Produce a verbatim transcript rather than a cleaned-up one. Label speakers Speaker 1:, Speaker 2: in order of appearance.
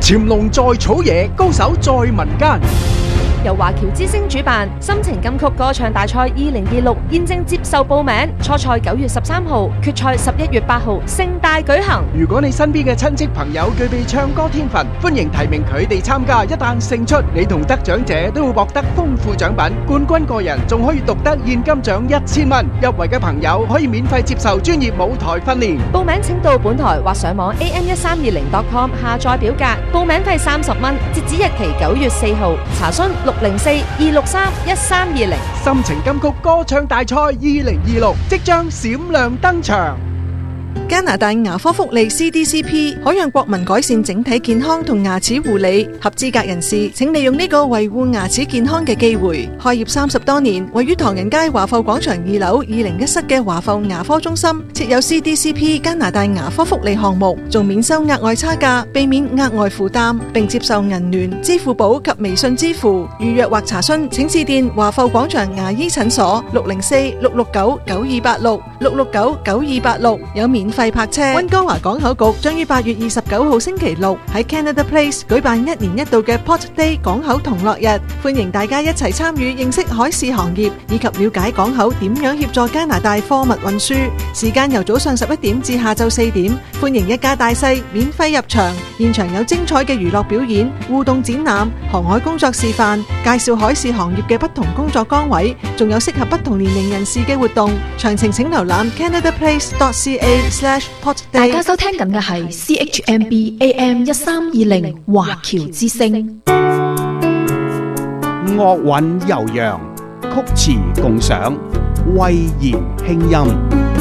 Speaker 1: 潛龍在草野，高手在民間。
Speaker 2: 由華僑之聲主辦心情金曲歌唱大賽二零二六現正接受報名，初賽九月十三號，決賽十一月八號，盛大舉行。
Speaker 1: 如果你身邊嘅親戚朋友具備唱歌天分，歡迎提名佢哋參加。一旦勝出，你同得獎者都會獲得豐富獎品，冠軍個人仲可以獨得現金獎一千蚊。入圍嘅朋友可以免費接受專業舞台訓練。
Speaker 2: 報名請到本台或上網 a m 一三二零 dot com 下載表格，報名費三十蚊，截止日期九月四號。查詢六零四二六三一三二零。
Speaker 1: 心情金曲歌唱大賽二零二六即將閃亮登場。
Speaker 3: 加拿大牙科福利 C D C P 可讓國民改善整體健康同牙齒護理，合資格人士請利用呢個維護牙齒健康嘅機會。開業三十多年，位於唐人街華埠廣場二樓二零一室嘅華埠牙科中心設有 C D C P 加拿大牙科福利項目，仲免收額外差價，避免額外負擔，並接受銀聯、支付寶及微信支付。預約或查詢請致電華埠廣場牙醫診所六零四六六九九二八六六六九九二八六，有免費泊車。溫哥華港口局將於八月二十九號星期六喺 Canada Place 舉辦一年一度嘅 Port Day 港口同樂日，歡迎大家一齊參與，認識海事行業以及了解港口點樣協助加拿大貨物運輸。時間由早上十一點至下晝四點，歡迎一家大細免費入場，現場有精彩嘅娛樂表演、互動展覽、航海工作示範，介紹海事行業嘅不同工作崗位，仲有適合不同年齡人士嘅活動。詳情請瀏覽 canada place dot c a slash port day。
Speaker 4: 大家收聽緊嘅係 C H M B A M 一三二零華僑之聲。
Speaker 1: 樂韻悠揚，曲詞共賞，威嚴輕音。